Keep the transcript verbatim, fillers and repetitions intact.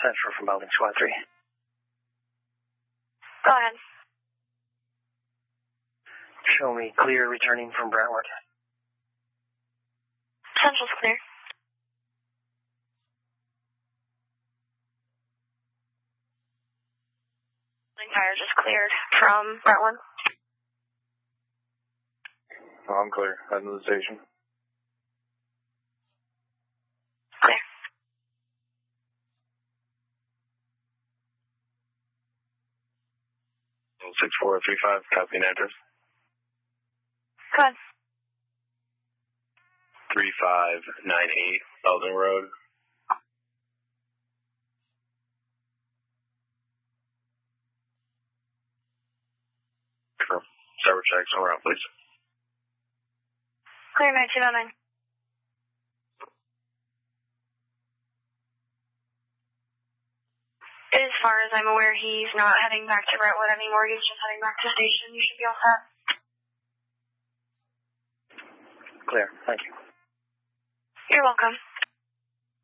Central from Building Squad three. Go ahead. Show me clear returning from Brentwood. Central's clear. Tire just cleared from Brentwood. Oh, I'm clear. Heading to the station. Clear. six four three five, copy and address. Go ahead. three five nine eight, Eldon Road. Server checks around, please. Clear nineteen oh nine. As far as I'm aware, he's not heading back to Brentwood anymore. He's just heading back to the station. You should be all set. Clear. Thank you. You're welcome.